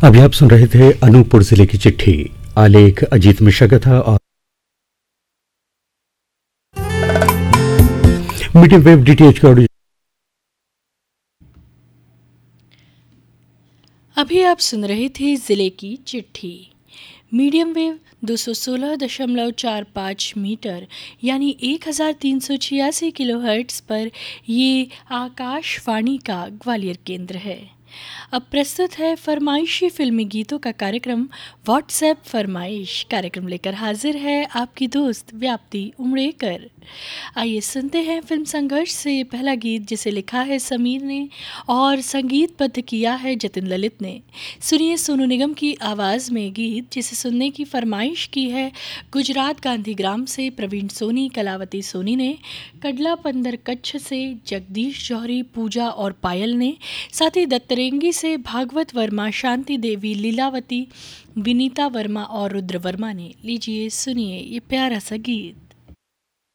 अभी आप सुन रहे थे अनूपपुर जिले की चिट्ठी। आलेख अजीत मिश्रा का था और मीडियम वेव डीटीएच का ऑडियो। अभी आप सुन रहे थे जिले की चिट्ठी। मीडियम वेव 216.45 मीटर यानी 1386 किलोहर्ट्ज़ पर ये आकाशवाणी का ग्वालियर केंद्र है। अब प्रस्तुत है फरमाइशी फिल्मी गीतों का कार्यक्रम व्हाट्सएप फरमाइश। कार्यक्रम लेकर हाजिर है आपकी दोस्त व्याप्ति उमड़ेकर। आइए सुनते हैं फिल्म संघर्ष से ये पहला गीत, जिसे लिखा है समीर ने और संगीतबद्ध किया है जतिन ललित ने। सुनिए सोनू निगम की आवाज़ में गीत, जिसे सुनने की फरमाइश की है गुजरात गांधीग्राम से प्रवीण सोनी, कलावती सोनी ने, कडला पंदर कच्छ से जगदीश जौहरी, पूजा और पायल ने, साथ ही दत्तरेंगी से भागवत वर्मा, शांति देवी, लीलावती, विनीता वर्मा और रुद्र वर्मा ने। लीजिए सुनिए ये प्यारा सा गीत।